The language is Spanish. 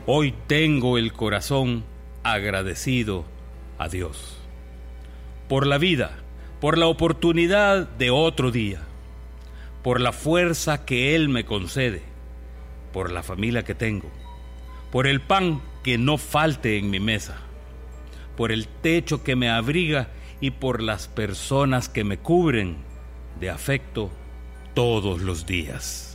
Hoy tengo el corazón agradecido a Dios por la vida, por la oportunidad de otro día, por la fuerza que Él me concede, por la familia que tengo, por el pan que no falte en mi mesa, por el techo que me abriga y por las personas que me cubren de afecto todos los días.